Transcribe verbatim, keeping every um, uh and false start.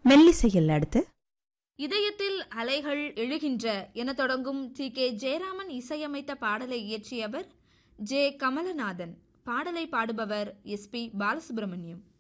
மெல்லிசையில் அடுத்து இதயத்தில் அலைகள் எழுகின்ற என தொடங்கும் டி கே ஜெயராமன் இசையமைத்த பாடலை இயற்றியவர் ஜே கமலநாதன். பாடலை பாடுபவர் எஸ் பி பாலசுப்ரமணியம்.